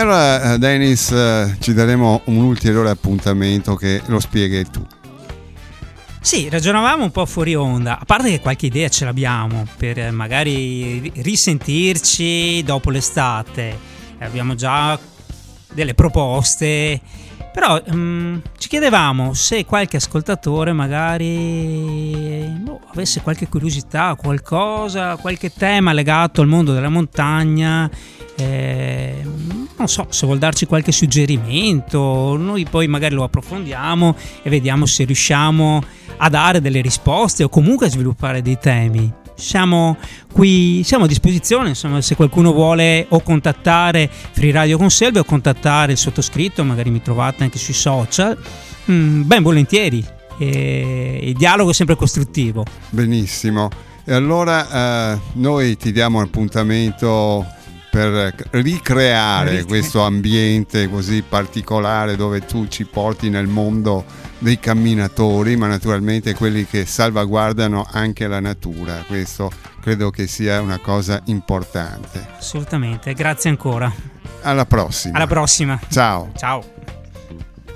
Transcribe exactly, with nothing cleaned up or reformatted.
allora Dennis, eh, ci daremo un ulteriore appuntamento che lo spieghi tu. Sì, ragionavamo un po' fuori onda, a parte che qualche idea ce l'abbiamo per magari risentirci dopo l'estate, abbiamo già delle proposte, però um, ci chiedevamo se qualche ascoltatore magari boh, avesse qualche curiosità, qualcosa, qualche tema legato al mondo della montagna, eh, non so, se vuol darci qualche suggerimento, noi poi magari lo approfondiamo e vediamo se riusciamo a dare delle risposte o comunque a sviluppare dei temi. Siamo qui, siamo a disposizione, insomma, se qualcuno vuole o contattare Free Radio Conselve o contattare il sottoscritto, magari mi trovate anche sui social, mm, ben volentieri, e il dialogo è sempre costruttivo. Benissimo, e allora eh, noi ti diamo un appuntamento per ricreare questo ambiente così particolare dove tu ci porti nel mondo dei camminatori, ma naturalmente quelli che salvaguardano anche la natura. Questo credo che sia una cosa importante. Assolutamente, grazie ancora. Alla prossima. Alla prossima. Ciao. Ciao.